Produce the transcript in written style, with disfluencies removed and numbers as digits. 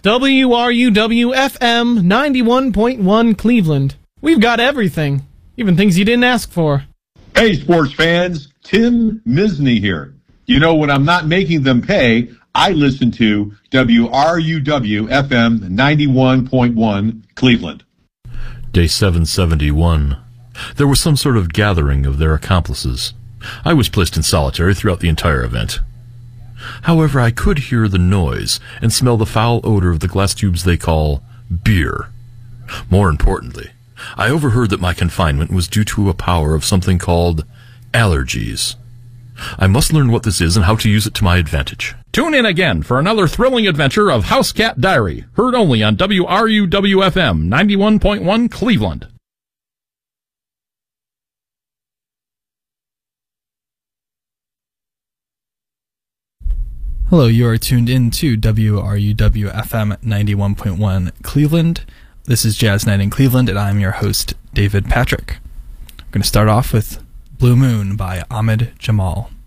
WRUW-FM 91.1 Cleveland. We've got everything, even things you didn't ask for. Hey, sports fans, Tim Misney here. You know, when I'm not making them pay, I listen to WRUW-FM 91.1 Cleveland. Day 771. There was some sort of gathering of their accomplices. I was placed in solitary throughout the entire event. However, I could hear the noise and smell the foul odor of the glass tubes they call beer. More importantly, I overheard that my confinement was due to a power of something called allergies. I must learn what this is and how to use it to my advantage. Tune in again for another thrilling adventure of House Cat Diary, heard only on WRUW-FM 91.1 Cleveland. Hello, you are tuned in to WRUW-FM 91.1 Cleveland. This is Jazz Night in Cleveland, and I'm your host, David Patrick. I'm going to start off with Blue Moon by Ahmed Jamal.